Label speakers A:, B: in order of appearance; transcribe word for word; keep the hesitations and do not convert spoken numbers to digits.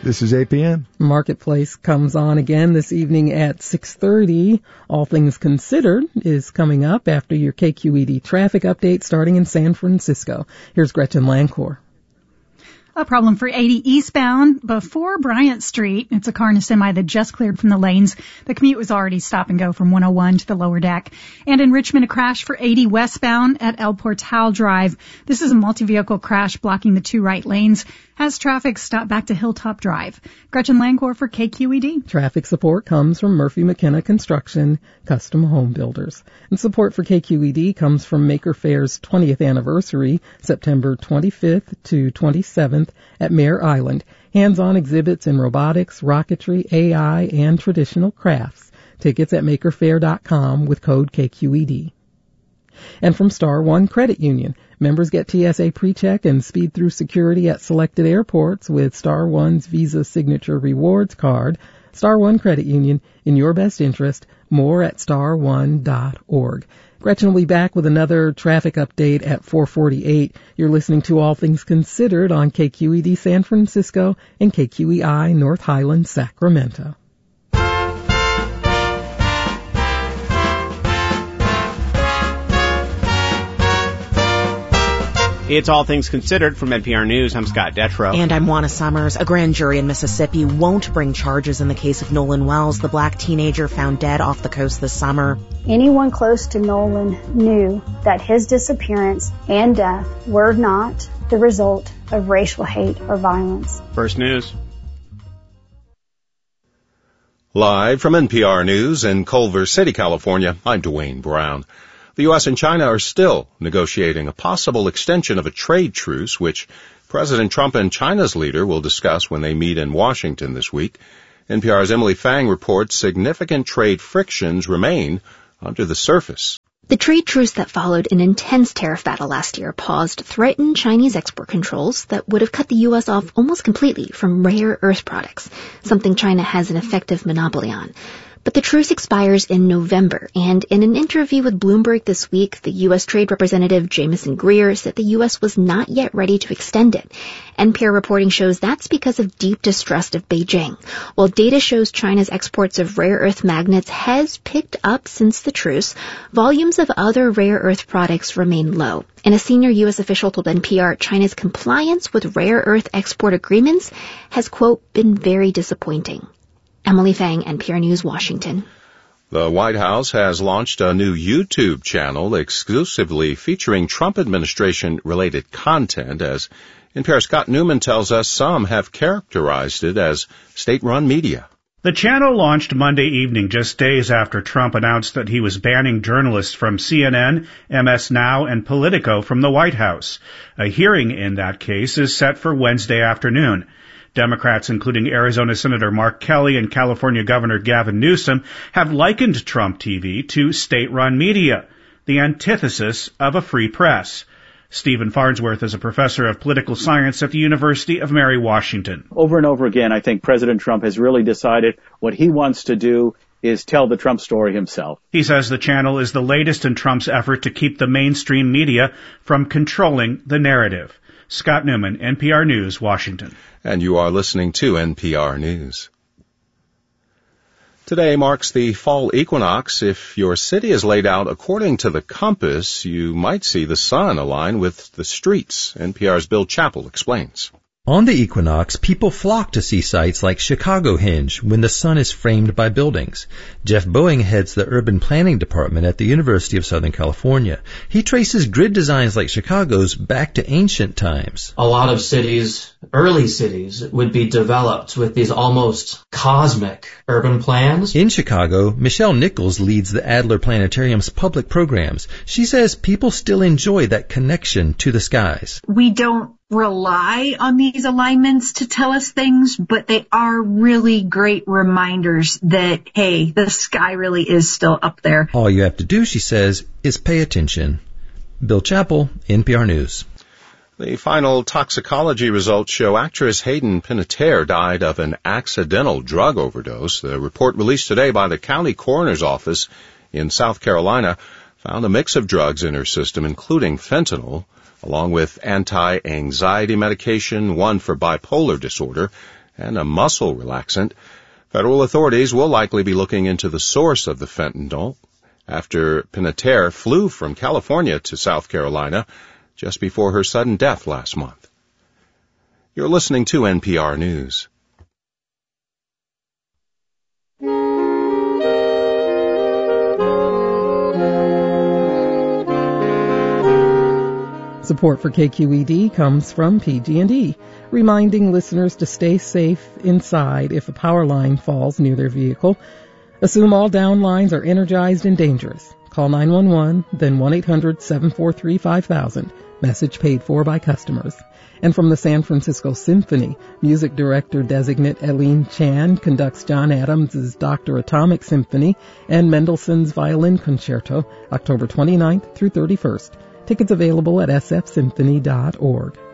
A: This is A P M.
B: Marketplace comes on again this evening at six thirty. All Things Considered is coming up after your K Q E D traffic update starting in San Francisco. Here's Gretchen Lancourt.
C: A problem for eighty eastbound before Bryant Street. It's a car and a semi that just cleared from the lanes. The commute was already stop and go from one oh one to the lower deck. And in Richmond, a crash for eighty westbound at El Portal Drive. This is a multi-vehicle crash blocking the two right lanes. Has traffic stopped back to Hilltop Drive. Gretchen Lancourt for K Q E D.
B: Traffic support comes from Murphy McKenna Construction, Custom Home Builders. And support for K Q E D comes from Maker Fair's twentieth anniversary, September twenty-fifth to twenty-seventh at Mare Island. Hands-on exhibits in robotics, rocketry, A I, and traditional crafts. Tickets at maker fair dot com with code K Q E D. And from Star One Credit Union, members get T S A PreCheck and speed through security at selected airports with Star One's Visa Signature Rewards card. Star One Credit Union, in your best interest. More at star one dot org. Gretchen will be back with another traffic update at four forty-eight. You're listening to All Things Considered on K Q E D San Francisco and K Q E I North Highlands, Sacramento.
D: It's All Things Considered from N P R News. I'm Scott Detrow.
E: And I'm Juana Summers. A grand jury in Mississippi won't bring charges in the case of Nolan Wells, the black teenager found dead off the coast this summer.
F: Anyone close to Nolan knew that his disappearance and death were not the result of racial hate or violence.
D: First News.
G: Live from N P R News in Culver City, California, I'm Dwayne Brown. The U S and China are still negotiating a possible extension of a trade truce, which President Trump and China's leader will discuss when they meet in Washington this week. N P R's Emily Fang reports significant trade frictions remain under the surface.
H: The trade truce that followed an intense tariff battle last year paused threatened Chinese export controls that would have cut the U S off almost completely from rare earth products, something China has an effective monopoly on. But the truce expires in November, and in an interview with Bloomberg this week, the U S Trade Representative Jameson Greer said the U S was not yet ready to extend it. N P R reporting shows that's because of deep distrust of Beijing. While data shows China's exports of rare earth magnets has picked up since the truce, volumes of other rare earth products remain low. And a senior U S official told N P R China's compliance with rare earth export agreements has, quote, been very disappointing. Emily Fang, N P R News, Washington.
G: The White House has launched a new YouTube channel exclusively featuring Trump administration-related content, as N P R's Scott Newman tells us some have characterized it as state-run media.
I: The channel launched Monday evening, just days after Trump announced that he was banning journalists from C N N, M S Now, and Politico from the White House. A hearing in that case is set for Wednesday afternoon. Democrats, including Arizona Senator Mark Kelly and California Governor Gavin Newsom, have likened Trump T V to state-run media, the antithesis of a free press. Stephen Farnsworth is a professor of political science at the University of Mary Washington.
J: Over and over again, I think President Trump has really decided what he wants to do is tell the Trump story himself.
I: He says the channel is the latest in Trump's effort to keep the mainstream media from controlling the narrative. Scott Newman, N P R News, Washington.
G: And you are listening to N P R News. Today marks the fall equinox. If your city is laid out according to the compass, you might see the sun align with the streets. N P R's Bill Chappell explains.
K: On the equinox, people flock to see sites like Chicago Hinge when the sun is framed by buildings. Jeff Boeing heads the urban planning department at the University of Southern California. He traces grid designs like Chicago's back to ancient times.
L: A lot of cities, early cities, would be developed with these almost cosmic urban plans.
K: In Chicago, Michelle Nichols leads the Adler Planetarium's public programs. She says people still enjoy that connection to the skies.
M: We don't rely on these alignments to tell us things, but they are really great reminders that, hey, the sky really is still up there.
K: All you have to do, she says, is pay attention. Bill Chappell, N P R News.
G: The final toxicology results show actress Hayden Panettiere died of an accidental drug overdose. The report released today by the county coroner's office in South Carolina found a mix of drugs in her system, including fentanyl, along with anti-anxiety medication, one for bipolar disorder, and a muscle relaxant. Federal authorities will likely be looking into the source of the fentanyl after Pinater flew from California to South Carolina just before her sudden death last month. You're listening to N P R News.
B: Support for K Q E D comes from P G and E, reminding listeners to stay safe inside if a power line falls near their vehicle. Assume all down lines are energized and dangerous. Call nine one one, then one eight hundred seven four three five thousand. Message paid for by customers. And from the San Francisco Symphony, music director designate Eileen Chan conducts John Adams' Doctor Atomic Symphony and Mendelssohn's Violin Concerto, October twenty-ninth through thirty-first. Tickets available at s f symphony dot org.